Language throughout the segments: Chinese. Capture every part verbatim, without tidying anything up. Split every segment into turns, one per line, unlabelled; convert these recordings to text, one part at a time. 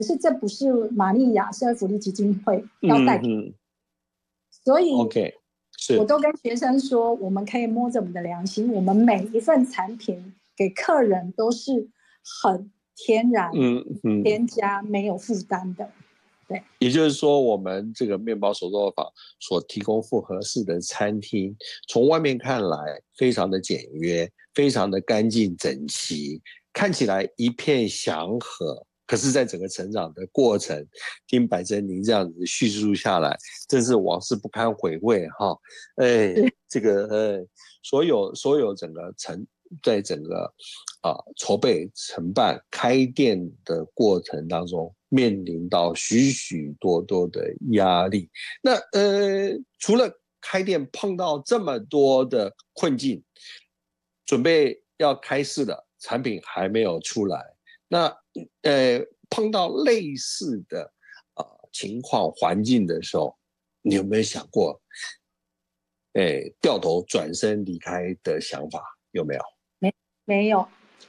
可是这不是玛利亚社会福利基金会要带给、
嗯嗯、
所以
OK 是
我都跟学生说，我们可以摸着我们的良心，我们每一份产品给客人都是很天然、
嗯嗯、
添加没有负担的。对，
也就是说，我们这个面包手作坊所提供复合式的餐厅，从外面看来非常的简约，非常的干净整齐，看起来一片祥和。可是在整个成长的过程，听百珍您这样子叙述下来，真是往事不堪回味哈。哎，这个呃，所有所有整个成在整个啊筹备承办开店的过程当中，面临到许许多多的压力。那呃，除了开店碰到这么多的困境，准备要开市了，产品还没有出来，那呃碰到类似的啊、呃、情况环境的时候，你有没有想过，哎掉头转身离开的想法？有没有？
没没有。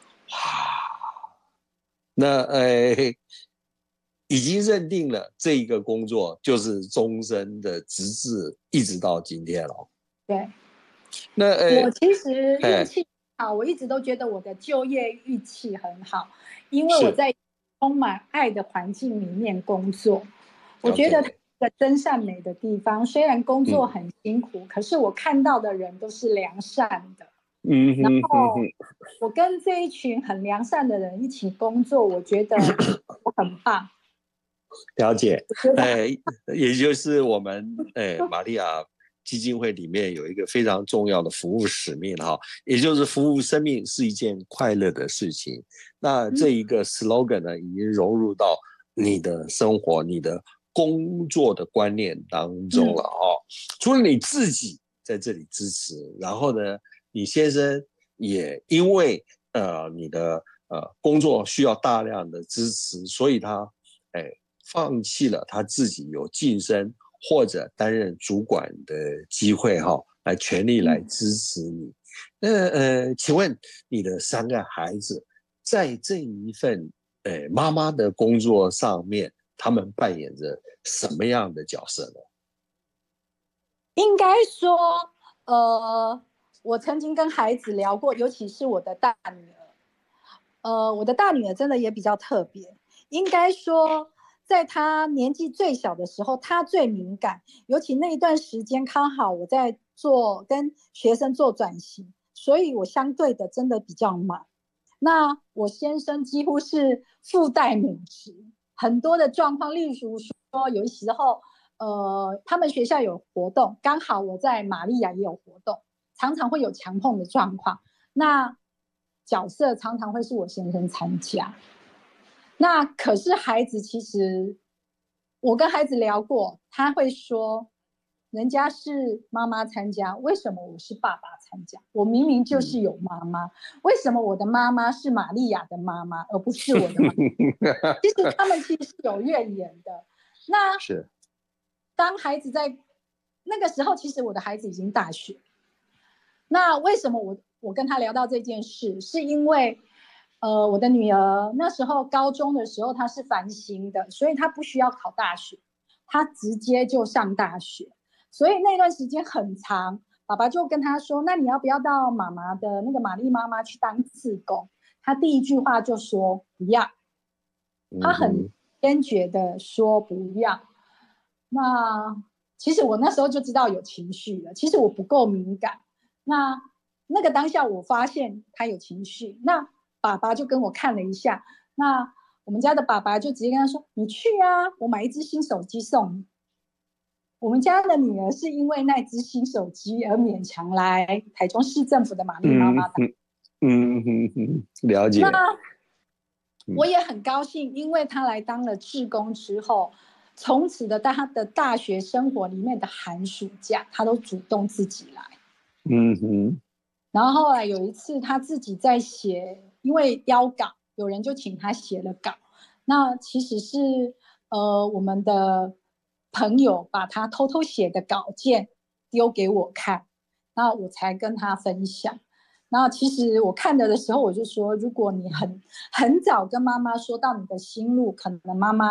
那呃已经认定了这一个工作就是终身的，直至一直到今天了。
对，
那呃，
我其实运气好，我一直都觉得我的就业运气很好，因为我在充满爱的环境里面工作。我觉得这个真善美的地方，虽然工作很辛苦，嗯、可是我看到的人都是良善的。
嗯哼哼哼，
然后我跟这一群很良善的人一起工作，我觉得我很棒。
了解，呃，也就是我们呃玛利亚基金会里面有一个非常重要的服务使命哈，也就是服务生命是一件快乐的事情。那这一个 slogan 呢，已经融入到你的生活、你的工作的观念当中了哦。除了你自己在这里支持，然后呢，你先生也因为呃你的呃工作需要大量的支持，所以他哎。放弃了他自己有晋升或者担任主管的机会哈，来全力来支持你。那呃，请问你的三个孩子在这一份呃妈妈的工作上面，他们扮演着什么样的角色呢？
应该说，呃，我曾经跟孩子聊过，尤其是我的大女儿，呃，我的大女儿真的也比较特别，应该说。在他年纪最小的时候，他最敏感，尤其那一段时间刚好我在做跟学生做转型，所以我相对的真的比较忙。那我先生几乎是父代母职，很多的状况，例如说有时候，呃，他们学校有活动，刚好我在玛利亚也有活动，常常会有强碰的状况，那角色常常会是我先生参加。那可是孩子，其实我跟孩子聊过，他会说，人家是妈妈参加，为什么我是爸爸参加？我明明就是有妈妈，为什么我的妈妈是玛利亚的妈妈，而不是我的妈妈？其实他们其实是有怨言的。那
是
当孩子在那个时候，其实我的孩子已经大学。那为什么我我跟他聊到这件事，是因为。呃，我的女儿那时候高中的时候，她是繁星的，所以她不需要考大学，她直接就上大学。所以那段时间很长，爸爸就跟她说：“那你要不要到妈妈的那个玛丽妈妈去当志工？”她第一句话就说：“不要。”她很坚决的说不要。那其实我那时候就知道有情绪了，其实我不够敏感。那那个当下我发现她有情绪，那。爸爸就跟我看了一下，那我们家的爸爸就直接跟他说：“你去啊，我买一只新手机送你。”我们家的女儿是因为那只新手机而勉强来台中市政府的玛丽妈妈的。
嗯嗯嗯，了解。
那我也很高兴，因为她来当了志工之后，从此的她的大学生活里面的寒暑假，她都主动自己来。
嗯哼。
然后后来有一次，她自己在写。因为邀稿，有人就请他写了稿，那其实是呃我们的朋友把他偷偷写的稿件丢给我看，那我才跟他分享。 然后其实我看的的时候，我就说，如果你很很早跟妈妈说到你的心路，可能妈妈